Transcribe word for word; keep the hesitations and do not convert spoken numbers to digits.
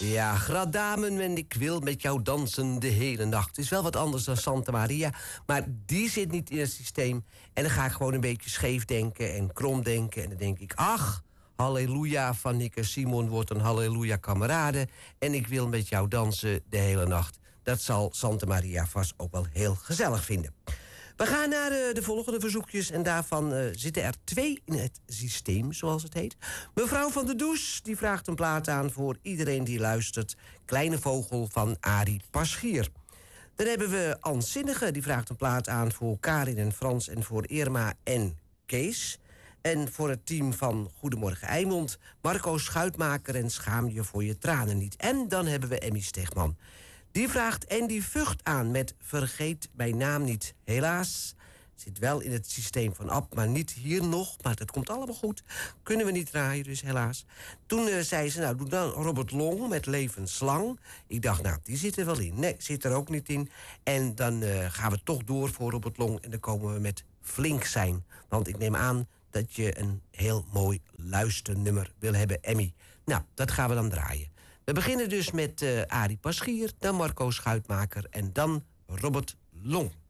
Ja, Gradamen en ik wil met jou dansen de hele nacht. Is wel wat anders dan Santa Maria, maar die zit niet in het systeem. En dan ga ik gewoon een beetje scheef denken en krom denken. En dan denk ik, ach, halleluja van Nick en Simon wordt een halleluja kamerade. En ik wil met jou dansen de hele nacht. Dat zal Santa Maria vast ook wel heel gezellig vinden. We gaan naar de, de volgende verzoekjes en daarvan uh, zitten er twee in het systeem, zoals het heet. Mevrouw van der Does die vraagt een plaat aan voor iedereen die luistert. Kleine Vogel van Arie Paschier. Dan hebben we Ann Zinnige, die vraagt een plaat aan voor Karin en Frans en voor Irma en Kees. En voor het team van Goedemorgen Eimond, Marco Schuitmaker en Schaam je voor je tranen niet. En dan hebben we Emmy Stegman. Die vraagt Andy Vught aan met Vergeet mijn naam niet. Helaas, zit wel in het systeem van Ab, maar niet hier nog. Maar dat komt allemaal goed. Kunnen we niet draaien, dus helaas. Toen uh, zei ze, nou, doe dan Robert Long met Levenslang. Ik dacht, nou, die zit er wel in. Nee, zit er ook niet in. En dan uh, gaan we toch door voor Robert Long. En dan komen we met Flink zijn. Want ik neem aan dat je een heel mooi luisternummer wil hebben, Emmy. Nou, dat gaan we dan draaien. We beginnen dus met uh, Arie Paschier, dan Marco Schuitmaker en dan Robert Long.